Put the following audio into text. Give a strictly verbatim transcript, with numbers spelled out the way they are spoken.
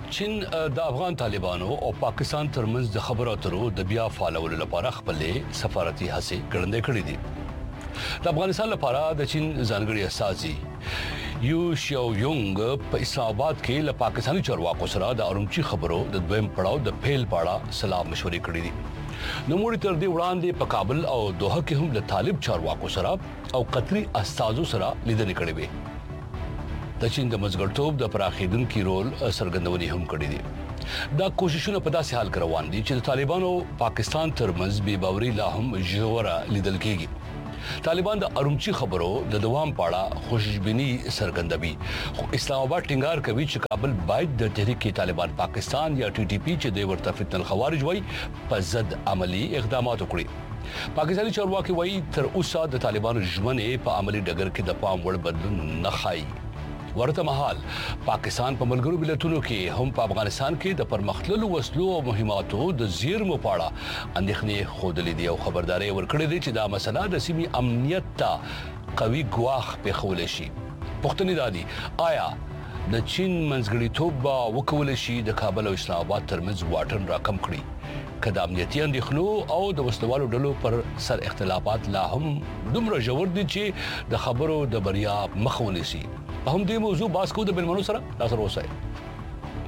چین د افغان طالبانو او پاکستان ترمنځ د خبرو اترو د بیا فعالولو لپاره خپلې سفارتي هڅې ګړندې کړې دي. د افغانستان لپاره د چین ځانګړي استازي یو شیو یونګ په اسلام آباد کې له پاکستاني چارواکو سره د ارومچي خبرو د دویم پړاو د پیل پاړه سلا مشورې کړې دي. نو موږ تر دې وړاندې په کابل او دوحه کې هم له طالب چارواکو سره او قطري استازو سره لیدنې کړې وې. د چین د مزګړتوب د پراخېدونکي رول څرګندونې هم کړې دي. دا کوششونه په داسې حال کې روان دي چې د طالبانو پاکستان ترمنځ بې باوري لا هم ژوره لیدل کېږي. طالبان د ارومچي خبرو د دوام پاړه خوشبیني څرګندوي، خو اسلام آباد ټینګار کوي چې کابل باید د تحریک طالبان پاکستان یا ټي ټي پی چې د ورته فتنه الخوارج وایي په ضد عملی اقدامات وکړي. پاکستاني چارواکي وایي تر اوسه د طالبانو ژمنې په عملی ډګر کې د پام وړ بدلون نه ښایي. ورته مهال پاکستان په ملګرو ملتونو کې هم په افغانستان کې د پرمختللو وسلو او مهماتو د زیرمو پاړه اندېښنې ښودلې دي او خبرداري ورکړې دي چې دا مسله د سیمې امنیت ته قوي ګواښ پېښولی شي. پوښتنې دا دي، آیا د چین منځګړیتوب به وکولی شي د کابل او اسلام آباد ترمنځ واټن راکم کړي؟ که د امنیتي اندېښنو او د وسلوالو ډلو پر سر اختلافات لا هم دومره ژور دي چې د خبرو د بریا مخه ونیسي؟ په همدې موضوع بحث کوو د مېلمنو سره. راسره اوسئ.